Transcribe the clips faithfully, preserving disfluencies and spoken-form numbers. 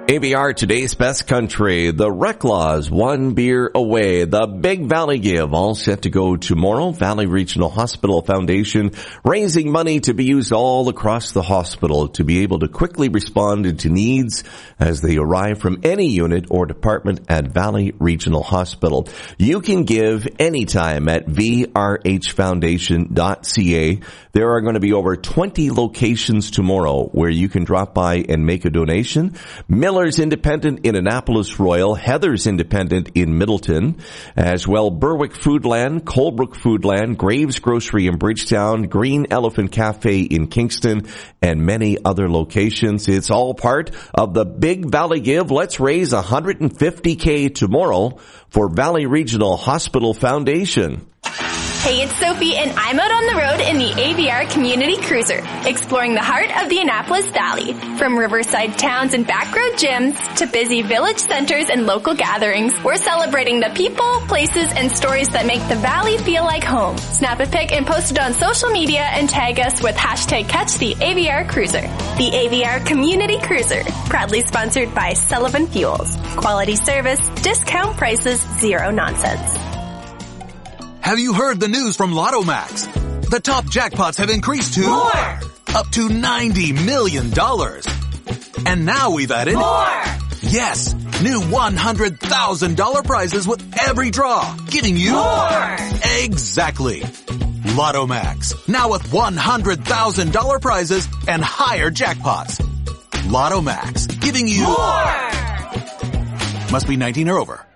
A V R, today's best country. The Rec Laws, one beer away. The Big Valley Give, all set to go tomorrow. Valley Regional Hospital Foundation raising money to be used all across the hospital to be able to quickly respond to needs as they arrive from any unit or department at Valley Regional Hospital. You can give anytime at v r h foundation dot c a. There are going to be over twenty locations tomorrow where you can drop by and make a donation. Miller's Independent in Annapolis Royal, Heather's Independent in Middleton, as well Berwick Foodland, Colebrook Foodland, Graves Grocery in Bridgetown, Green Elephant Cafe in Kingston, and many other locations. It's all part of the Big Valley Give. Let's raise one hundred fifty thousand tomorrow for Valley Regional Hospital Foundation. Hey, it's Sophie, and I'm out on the road in the A V R Community Cruiser, exploring the heart of the Annapolis Valley. From riverside towns and backroad gyms to busy village centers and local gatherings, we're celebrating the people, places, and stories that make the Valley feel like home. Snap a pic and post it on social media and tag us with hashtag Catch the A V R Cruiser. The A V R Community Cruiser, proudly sponsored by Sullivan Fuels. Quality service, discount prices, zero nonsense. Have you heard the news from Lotto Max? The top jackpots have increased to more, up to ninety million dollars. And now we've added more. Yes, new one hundred thousand dollars prizes with every draw, giving you more. Exactly. Lotto Max, now with one hundred thousand dollars prizes and higher jackpots. Lotto Max, giving you more. Must be nineteen or over.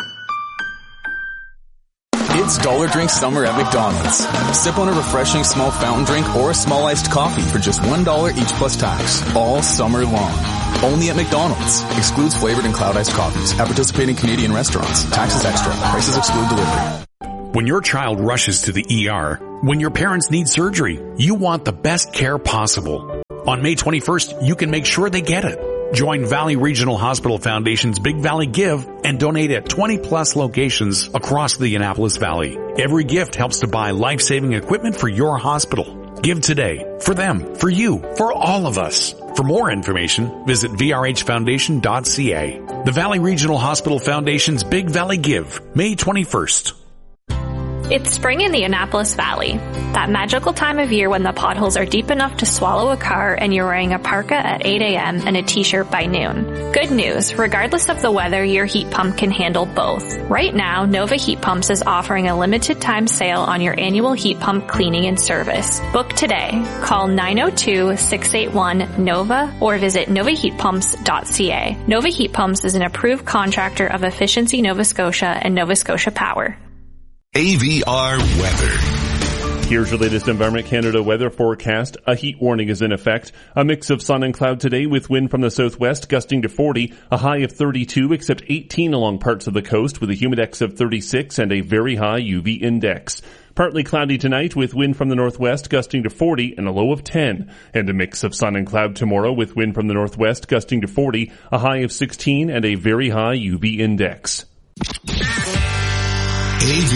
It's Dollar Drink Summer at McDonald's. Sip on a refreshing small fountain drink or a small iced coffee for just one dollar each plus tax, all summer long. Only at McDonald's. Excludes flavored and cloud iced coffees at participating Canadian restaurants. Taxes extra. Prices exclude delivery. When your child rushes to the E R, when your parents need surgery, you want the best care possible. On May twenty-first, you can make sure they get it. Join Valley Regional Hospital Foundation's Big Valley Give and donate at twenty plus locations across the Annapolis Valley. Every gift helps to buy life-saving equipment for your hospital. Give today. For them. For you. For all of us. For more information, visit v r h foundation dot c a. The Valley Regional Hospital Foundation's Big Valley Give, May twenty-first. It's spring in the Annapolis Valley, that magical time of year when the potholes are deep enough to swallow a car and you're wearing a parka at eight a.m. and a t-shirt by noon. Good news, regardless of the weather, your heat pump can handle both. Right now, Nova Heat Pumps is offering a limited time sale on your annual heat pump cleaning and service. Book today. Call nine oh two, six eight one, N O V A or visit nova heat pumps dot c a. Nova Heat Pumps is an approved contractor of Efficiency Nova Scotia and Nova Scotia Power. A V R weather. Here's your latest Environment Canada weather forecast. A heat warning is in effect. A mix of sun and cloud today with wind from the southwest gusting to forty, a high of thirty-two except eighteen along parts of the coast with a humidex of thirty-six and a very high U V index. Partly cloudy tonight with wind from the northwest gusting to forty and a low of ten. And a mix of sun and cloud tomorrow with wind from the northwest gusting to forty, a high of sixteen and a very high U V index. A V